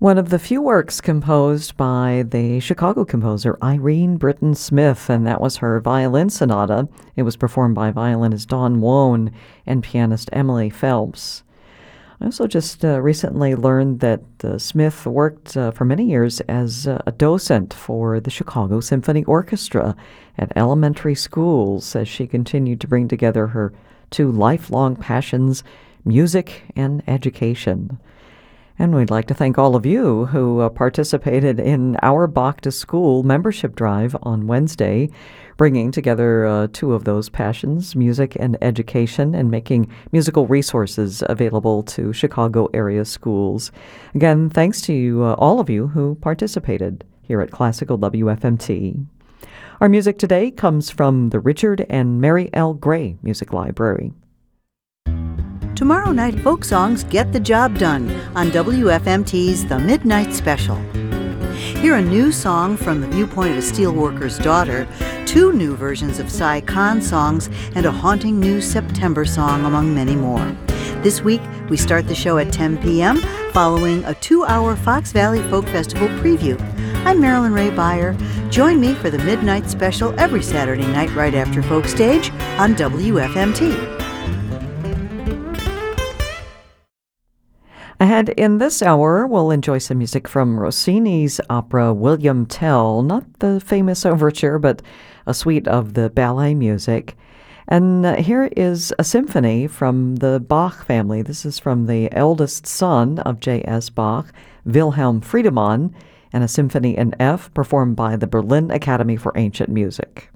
One of the few works composed by the Chicago composer Irene Britton Smith, and that was her violin sonata. It was performed by violinist Dawn Wone and pianist Emily Phelps. I also just recently learned that Smith worked for many years as a docent for the Chicago Symphony Orchestra at elementary schools as she continued to bring together her two lifelong passions, music and education. And we'd like to thank all of you who participated in our Bach to School membership drive on Wednesday, bringing together two of those passions, music and education, and making musical resources available to Chicago area schools. Again, thanks to all of you who participated here at Classical WFMT. Our music today comes from the Richard and Mary L. Gray Music Library. Tomorrow night, folk songs get the job done on WFMT's The Midnight Special. Hear a new song from the viewpoint of a steelworker's daughter, two new versions of Cy Khan songs, and a haunting new September song, among many more. This week, we start the show at 10 p.m., following a 2-hour Fox Valley Folk Festival preview. I'm Marilyn Ray Beyer. Join me for The Midnight Special every Saturday night right after Folk Stage on WFMT. Ahead in this hour, we'll enjoy some music from Rossini's opera William Tell, not the famous overture, but a suite of the ballet music. And here is a symphony from the Bach family. This is from the eldest son of J.S. Bach, Wilhelm Friedemann, and a symphony in F performed by the Berlin Academy for Ancient Music.